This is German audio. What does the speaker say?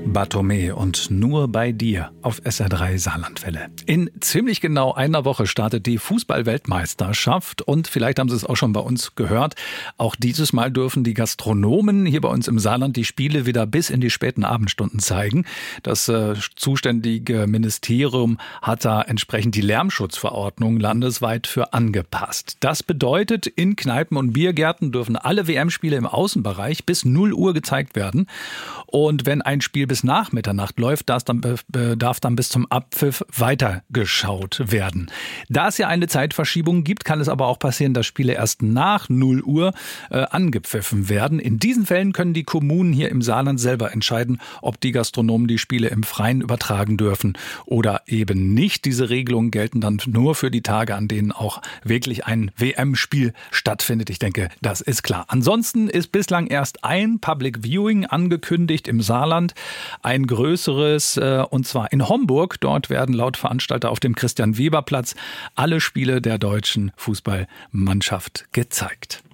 Batome und nur bei dir auf SR3 Saarlandwelle. In ziemlich genau einer Woche startet die Fußball-Weltmeisterschaft und vielleicht haben Sie es auch schon bei uns gehört. Auch dieses Mal dürfen die Gastronomen hier bei uns im Saarland die Spiele wieder bis in die späten Abendstunden zeigen. Das zuständige Ministerium hat da entsprechend die Lärmschutzverordnung landesweit für angepasst. Das bedeutet, in Kneipen und Biergärten dürfen alle WM-Spiele im Außenbereich bis 0 Uhr gezeigt werden. Und wenn ein Spiel bis nach Mitternacht läuft, darf dann bis zum Abpfiff weitergeschaut werden. Da es ja eine Zeitverschiebung gibt, kann es aber auch passieren, dass Spiele erst nach 0 Uhr angepfiffen werden. In diesen Fällen können die Kommunen hier im Saarland selber entscheiden, ob die Gastronomen die Spiele im Freien übertragen dürfen oder eben nicht. Diese Regelungen gelten dann nur für die Tage, an denen auch wirklich ein WM-Spiel stattfindet. Ich denke, das ist klar. Ansonsten ist bislang erst ein Public Viewing angekündigt im Saarland. Ein größeres, und zwar in Homburg. Dort werden laut Veranstalter auf dem Christian-Weber-Platz alle Spiele der deutschen Fußballmannschaft gezeigt.